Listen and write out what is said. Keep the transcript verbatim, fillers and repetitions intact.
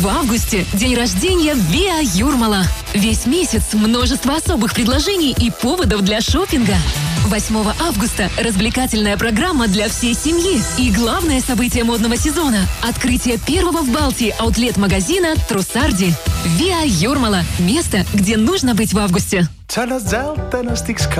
В августе день рождения Виа Юрмала. Весь месяц множество особых предложений и поводов для шопинга. восьмого августа развлекательная программа для всей семьи. И главное событие модного сезона – открытие первого в Балтии аутлет-магазина Трусарди. Виа Юрмала – место, где нужно быть в августе.